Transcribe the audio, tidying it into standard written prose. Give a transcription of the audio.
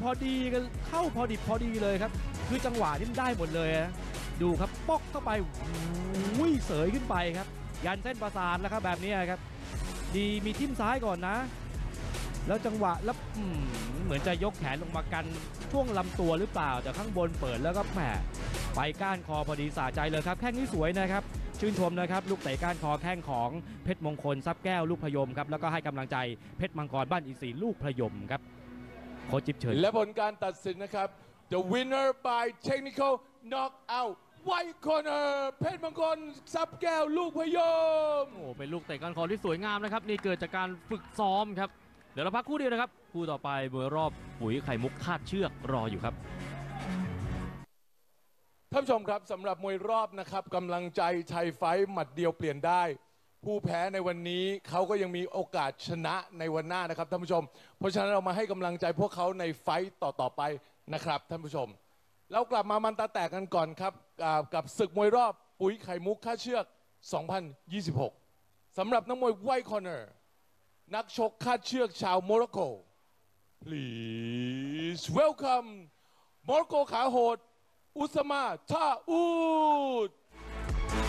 อดีกันเข้าพอดิบพอดีเลยครับคือจังหวะที่มันได้หมดเลยนะดูครับป๊อกเข้าไปวิ่งเสยขึ้นไปครับยันเส้นประสาทแล้วครับแบบนี้ครับดีมีทิ่มซ้ายก่อนนะ แล้วจังหวะแล้วเหมือนจะยกแขนลงมากันช่วงลำตัวหรือเปล่าแต่ข้างบนเปิดแล้วก็แหมไปก้านคอพอดีสะใจเลยครับแข้งนี้สวยนะครับชื่นชมนะครับลูกเตะก้านคอแข้งของเพชรมงคลทรัพย์แก้วลูกพยมครับแล้วก็ให้กำลังใจเพชรมังกรบ้านอินทรีลูกพยมครับโค้ชจิ๊บเชิญและผลการตัดสินนะครับ The winner by technical knockout White Corner เพชรมังกรทรัพย์แก้วลูกพยมโอ้เป็นลูกเตะก้านคอที่สวยงามนะครับนี่เกิดจากการฝึกซ้อมครับเดี๋ยวเราพักคู่เดียวนะครับคู่ต่อไปมวยรอบปุ๋ยไข่มุกคาดเชือกรออยู่ครับท่านผู้ชมครับสำหรับมวยรอบนะครับกำลังใจชัยไฟท์หมัดเดียวเปลี่ยนได้ ผู้แพ้ในวันนี้เขาก็ยังมีโอกาสชนะในวันหน้านะครับท่านผู้ชมเพราะฉะนั้นเรามาให้กำลังใจพวกเขาในไฟท์ต่อไปนะครับท่านผู้ชมเรากลับมามันตาแตกกันก่อนครับกับศึกมวยรอบปุ๋ยไข่มุกคาดเชือก 2026 สำหรับนักมวยไวท์คอร์เนอร์นักชกคาดเชือกชาวโมร็อกโก please welcome โมร็อกโกขาโหดอุสมาทาอูด